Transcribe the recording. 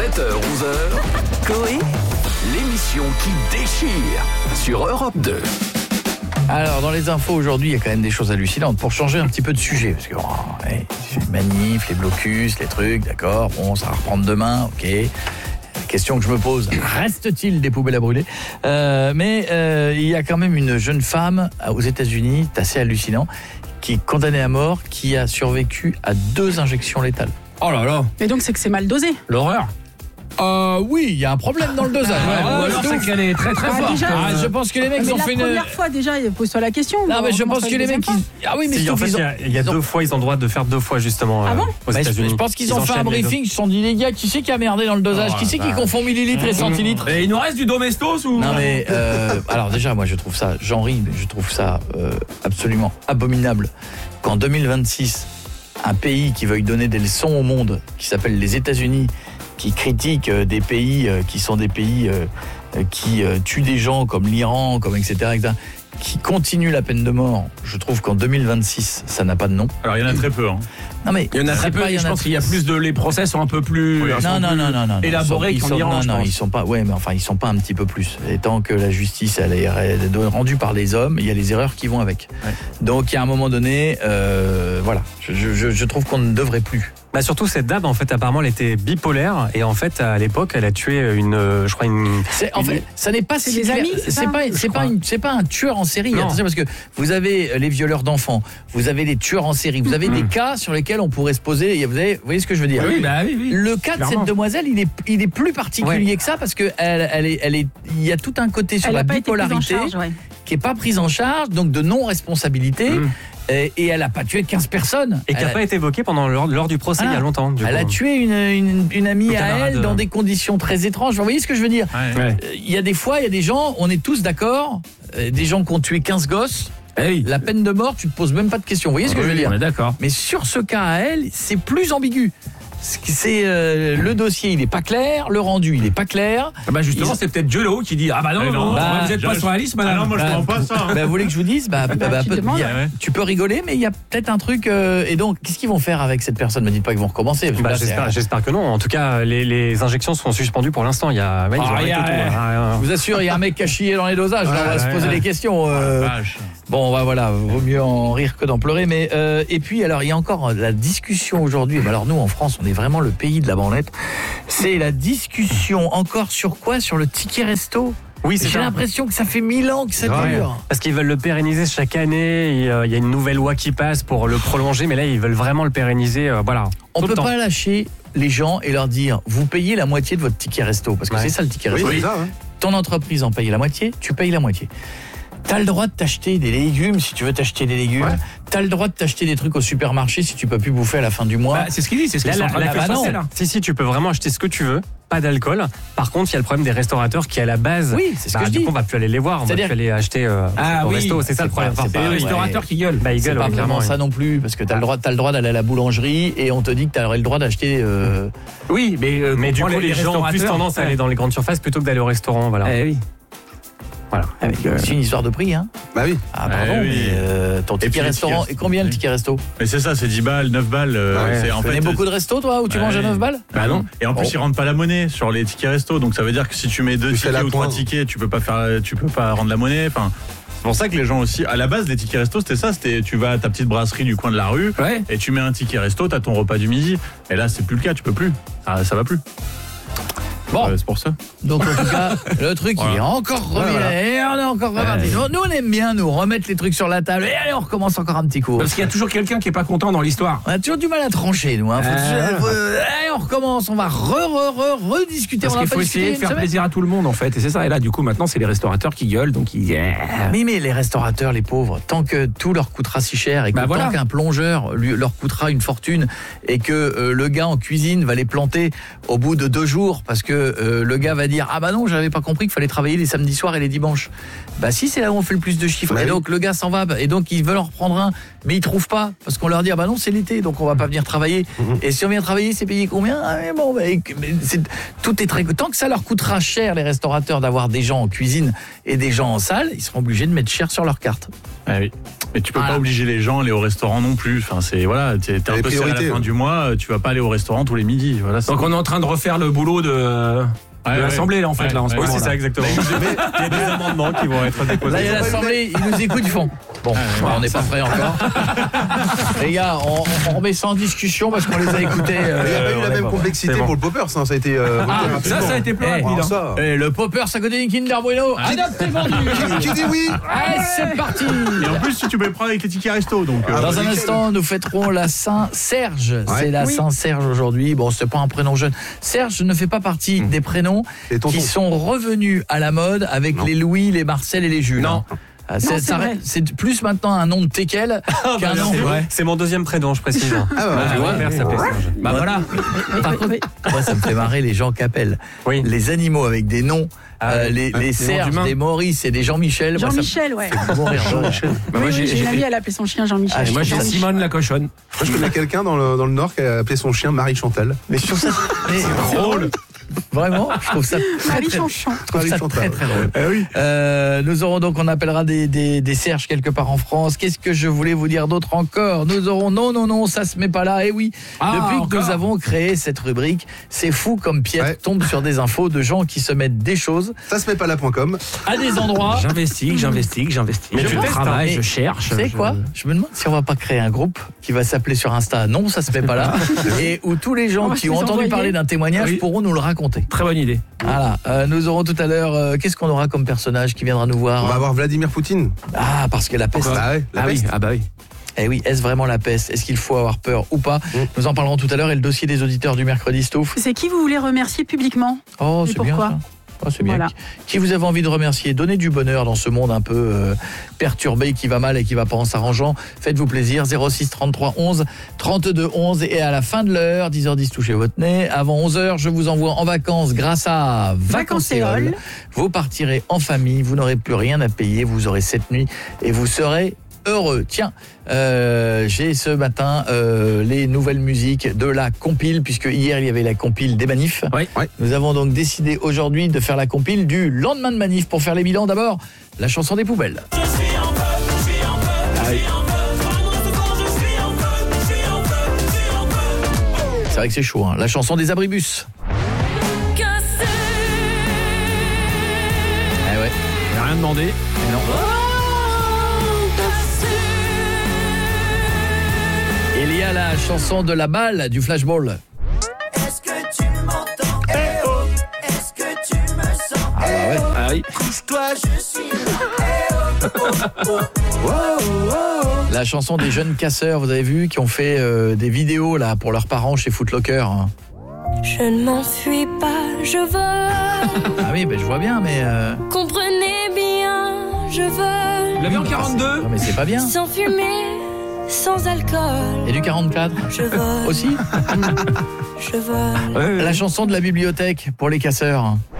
7h-11h, Coé, l'émission qui déchire sur Europe 2. Alors, dans les infos aujourd'hui, il y a quand même des choses hallucinantes. Pour changer un petit peu de sujet, parce que les manifs, les blocus, les trucs, d'accord, bon, ça va reprendre demain, ok. La question que je me pose, reste-t-il des poubelles à brûler ? Mais il y a quand même une jeune femme aux États-Unis, c'est assez hallucinant, qui est condamnée à mort, qui a survécu à 2 injections létales. Oh là là. Et donc c'est que c'est mal dosé. L'horreur. Oui, il y a un problème dans le dosage. Ou alors c'est qu'elle est très très forte. déjà, Je pense que les mecs Mais ont la fait une... première fois déjà, pose-toi la question. Non, mais je Comment pense ça, que le les mecs... deuxième Ah oui, mais Si, en fait, il y a 2 fois, ils ont le droit de faire 2 fois justement Ah bon aux États-Unis. Je pense qu'ils ont fait un enchaînent les briefing, ils se sont dit les gars, qui c'est qui a merdé dans le dosage ? Qui c'est qui confond millilitres et centilitres ? Et il nous reste du domestos ou... Non mais alors déjà moi je trouve ça, j'en ris, mais je trouve ça absolument abominable qu'en 2026 un pays qui veuille donner des leçons au monde, qui s'appelle les États-Unis, qui critique des pays qui sont des pays qui tuent des gens comme l'Iran, comme etc., qui continue la peine de mort. Je trouve qu'en 2026 ça n'a pas de nom. Alors il y en a très peu. Non mais Il y en a très peu, je pense qu'il y a plus de... Les procès sont un peu plus... Non. élaborés qu'en Iran, je pense. Ils sont pas. Ouais, mais enfin, ils sont pas un petit peu plus. Et tant que la justice elle est rendue par les hommes, il y a les erreurs qui vont avec. Ouais. Donc, il y a un moment donné, voilà. Je trouve qu'on ne devrait plus. Bah surtout cette dame, en fait, apparemment, elle était bipolaire et en fait, à l'époque, elle a tué je crois une. En fait, ça n'est pas c'est si des clair. amis, C'est pas un tueur en série. Non. Attention, parce que vous avez les violeurs d'enfants, vous avez les tueurs en série, vous avez des cas sur lesquels on pourrait se poser. Vous voyez ce que je veux dire ? Oui. Le cas de cette demoiselle, il est plus particulier que ça parce que il y a tout un côté sur la bipolarité qui est pas prise en charge, donc de non-responsabilité. Et elle a pas tué 15 personnes. Et qui n'a pas été évoquée lors du procès il y a longtemps. Elle a tué une amie à elle dans des conditions très étranges. Vous voyez ce que je veux dire ? Il y a des fois, il y a des gens, on est tous d'accord, des gens qui ont tué 15 gosses. La peine de mort, tu te poses même pas de questions. Vous voyez ce que je veux dire ? On est d'accord. Mais sur ce cas à elle, c'est plus ambigu. C'est le dossier, il est pas clair, le rendu, il est pas clair. Justement, c'est peut-être Jolo qui dit non, vous n'êtes pas sur la liste, madame. Non, moi je ne prends pas ça. Vous voulez que je vous dise tu peux rigoler, mais il y a peut-être un truc. Et donc, qu'est-ce qu'ils vont faire avec cette personne ? Me dites pas qu'ils vont recommencer. J'espère que non. En tout cas, les injections sont suspendues pour l'instant. Je vous assure, il y a un mec qui a chié dans les dosages. Là, on va se poser des questions. Bon, voilà, vaut mieux en rire que d'en pleurer. Mais et puis, alors, il y a encore la discussion aujourd'hui. Alors, nous, en France, on est vraiment le pays de la branlette. C'est la discussion encore sur quoi ? Sur le ticket resto ? Oui, j'ai l'impression que ça fait 1000 ans que ça dure. Parce qu'ils veulent le pérenniser chaque année. Il y a une nouvelle loi qui passe pour le prolonger, mais là, ils veulent vraiment le pérenniser. Voilà. On peut pas lâcher les gens et leur dire vous payez la moitié de votre ticket resto, parce que c'est ça le ticket resto. Oui, ça, Ton entreprise en paye la moitié, tu payes la moitié. T'as le droit de t'acheter des légumes si tu veux t'acheter des légumes. Ouais. T'as le droit de t'acheter des trucs au supermarché si tu peux plus bouffer à la fin du mois. C'est ce qu'il dit, c'est ce qu'il dit. Si, tu peux vraiment acheter ce que tu veux, pas d'alcool. Par contre, il y a le problème des restaurateurs qui, à la base, c'est ce que je dis. Du coup, on va plus aller les voir, on va plus aller acheter au resto. C'est ça le problème. C'est les restaurateurs qui gueulent. Ils gueulent, pas vraiment ça non plus, parce que t'as le droit d'aller à la boulangerie et on te dit que t'as le droit d'acheter. Oui, mais du coup, les gens ont plus tendance à aller dans les grandes surfaces plutôt que d'aller au restaurant. Voilà. Oui. Voilà. C'est une histoire de prix, hein. Bah oui. Ah pardon, mais ton ticket restaurant, et combien le ticket resto ? Mais c'est ça, c'est 10 balles, 9 balles. Tu connais beaucoup de restos, toi, où tu manges à 9 balles ? Bah non. Et en plus, ils rentrent pas la monnaie sur les tickets resto, donc ça veut dire que si tu mets 2 tickets ou 3 tickets, tu peux pas rendre la monnaie. Enfin, c'est pour ça que les gens aussi, à la base, les tickets resto, c'était tu vas à ta petite brasserie du coin de la rue et tu mets un ticket resto, t'as ton repas du midi. Et là, c'est plus le cas, tu peux plus. Ça va plus. Bon, c'est pour ça. Donc en tout cas, le truc il est encore remis et on est encore reparti. Nous on aime bien nous remettre les trucs sur la table et allez on recommence encore un petit coup. Parce qu'il y a toujours quelqu'un qui est pas content dans l'histoire. On a toujours du mal à trancher nous. Allez, on recommence, on va rediscuter. Parce qu'il faut essayer de faire plaisir à tout le monde en fait. Et c'est ça. Et là du coup maintenant c'est les restaurateurs qui gueulent donc ils. Mais les restaurateurs, les pauvres, tant que tout leur coûtera si cher et que tant qu'un plongeur leur coûtera une fortune et que le gars en cuisine va les planter au bout de 2 jours parce que que le gars va dire ah bah non, j'avais pas compris qu'il fallait travailler les samedis soirs et les dimanches. Bah si, c'est là où on fait le plus de chiffres. Et donc le gars s'en va et donc ils veulent en reprendre un, mais ils trouvent pas parce qu'on leur dit ah bah non, c'est l'été, donc on va pas venir travailler. Et si on vient travailler, c'est payé combien? Ah, mais bon, tout est très tant que ça leur coûtera cher les restaurateurs d'avoir des gens en cuisine et des gens en salle, ils seront obligés de mettre cher sur leur carte. Ah oui. Mais tu peux pas obliger les gens à aller au restaurant non plus. Enfin, c'est voilà, t'es un peu serré à la fin du mois, tu vas pas aller au restaurant tous les midis. Voilà. Donc on est en train de refaire le boulot de l'Assemblée là en fait là en ce moment. Oui, c'est ça exactement. Il y a des amendements qui vont être déposés. Là il y a l'Assemblée, ils nous écoutent, ils font. Bon, on n'est pas prêts encore. Les gars, on remet ça en discussion parce qu'on les a écoutés. Il n'y a pas eu la même complexité pour le Poppers, ça a été. Ça a été plein. Le Poppers à côté du Kinder Bueno. Adopté vendu. Qui dit oui? Allez, c'est parti. Et en plus, tu peux le prendre avec les tickets resto. Donc, dans un instant, nous fêterons la Saint-Serge. C'est la Saint-Serge aujourd'hui. Bon, c'est pas un prénom jeune. Serge ne fait pas partie des prénoms qui sont revenus à la mode avec les Louis, les Marcel et les Jules. Non. C'est plus maintenant un nom de teckel qu'un nom. C'est mon deuxième prénom, je précise. Mon père s'appelait Serge. Bah voilà. Par contre, moi ça me fait marrer les gens qui appellent les animaux avec des noms. Les Serge, des Maurice et des Jean-Michel. Jean-Michel, ouais. J'ai une amie, elle appelait son chien Jean-Michel. Moi j'ai Simone la cochonne. Moi je connais quelqu'un dans le Nord qui a appelé son chien Marie-Chantal. Mais sur ça, c'est drôle. Vraiment, je trouve ça très drôle. Nous aurons donc, on appellera des Serges quelque part en France. Qu'est-ce que je voulais vous dire d'autre encore? Nous aurons non, ça se met pas là. Et oui, depuis que nous avons créé cette rubrique, c'est fou comme Pierre tombe sur des infos de gens qui se mettent des choses. Ça se met pas là.com. À des endroits. J'investigue. Mais je travaille, je cherche. Tu sais quoi? Je me demande si on va pas créer un groupe qui va s'appeler sur Insta non, ça se met pas là. Et où tous les gens qui ont entendu parler d'un témoignage pourront nous le raconter. Très bonne idée. Voilà, nous aurons tout à l'heure qu'est-ce qu'on aura comme personnage qui viendra nous voir? On va avoir Vladimir Poutine. Ah, parce que la peste. La peste. Ah bah oui. Eh oui, est-ce vraiment la peste? Est-ce qu'il faut avoir peur ou pas? Nous en parlerons tout à l'heure. Et le dossier des auditeurs du mercredi Stouff. C'est qui vous voulez remercier publiquement? Oh, c'est bien ça. Oh, c'est bien. Voilà. Qui vous avez envie de remercier? Donnez du bonheur dans ce monde un peu perturbé, qui va mal et qui va pas en s'arrangeant. Faites-vous plaisir. 06 33 11 32 11. Et à la fin de l'heure, 10h10, touchez votre nez. Avant 11h, je vous envoie en vacances grâce à Vacancéole. Vous partirez en famille, vous n'aurez plus rien à payer, vous aurez cette nuit et vous serez heureux. Tiens, j'ai ce matin les nouvelles musiques de la compile, puisque hier il y avait la compile des manifs. Nous avons donc décidé aujourd'hui de faire la compile du lendemain de manif pour faire les bilans. D'abord, la chanson des poubelles. C'est vrai que c'est chaud, hein. La chanson des abribus. Il n'a rien demandé. Mais non. Il y a la chanson de la balle, du flashball. Est-ce que tu m'entends? Eh oh, est-ce que tu me sens? Ah bah ouais. Ah oui. Couche-toi, je suis là. Eh oh, oh, oh. La chanson des jeunes casseurs, vous avez vu, qui ont fait des vidéos là pour leurs parents chez Foot Locker. Je ne m'enfuis pas, je vole. Ah oui, ben je vois bien, mais Comprenez bien, je vole. Il avait en 42. non, mais c'est pas bien. Sans fumée, sans alcool. Et du 44 Je vole. aussi. Je vole. La chanson de la bibliothèque pour les casseurs.